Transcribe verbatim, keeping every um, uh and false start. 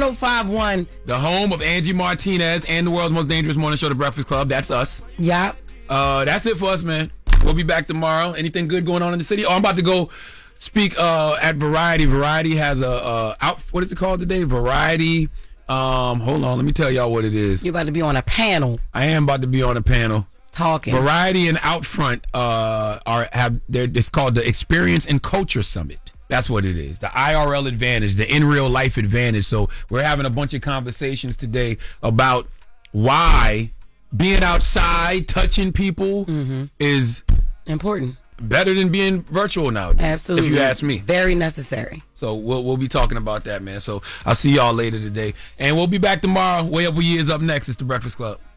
oh five one. The home of Angie Martinez and the world's most dangerous morning show, The Breakfast Club. That's us. Yep. Uh, that's it for us, man. We'll be back tomorrow. Anything good going on in the city? Oh, I'm about to go speak uh, at Variety. Variety has a uh, out. What is it called today? Variety. Um, hold on. Let me tell y'all what it is. You're about to be on a panel. I am about to be on a panel. Talking. Variety and Outfront uh, are have. It's called the Experience and Culture Summit. That's what it is. The I R L advantage, the in real life advantage. So we're having a bunch of conversations today about why being outside, touching people mm-hmm. is important. Better than being virtual nowadays. Absolutely. If you ask me. Very necessary. So we'll we'll be talking about that, man. So I'll see y'all later today. And we'll be back tomorrow. Way Up With Years up next. It's The Breakfast Club.